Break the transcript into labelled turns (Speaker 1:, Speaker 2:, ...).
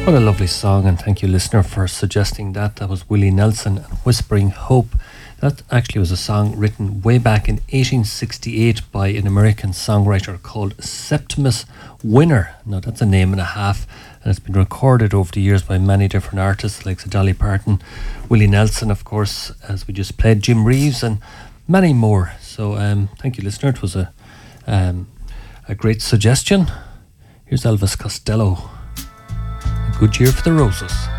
Speaker 1: What a lovely song, and thank you, listener, for suggesting that. That was Willie Nelson and Whispering Hope. That actually was a song written way back in 1868 by an American songwriter called Septimus Winner. Now, that's a name and a half, and it's been recorded over the years by many different artists like Dolly Parton, Willie Nelson, of course, as we just played, Jim Reeves, and many more. So, thank you, listener. It was a great suggestion. Here's Elvis Costello. Good Year for the Roses.